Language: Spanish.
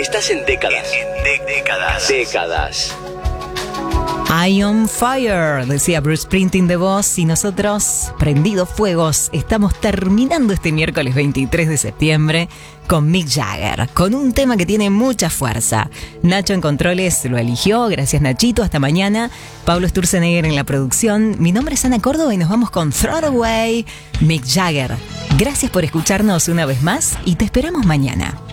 Estás en décadas. Décadas. I on fire, decía Bruce Springsteen de voz, y nosotros, prendidos fuegos, estamos terminando este miércoles 23 de septiembre con Mick Jagger, con un tema que tiene mucha fuerza. Nacho en Controles lo eligió, gracias Nachito, hasta mañana. Pablo Sturzenegger en la producción. Mi nombre es Ana Córdoba y nos vamos con Throw It Away, Mick Jagger. Gracias por escucharnos una vez más y te esperamos mañana.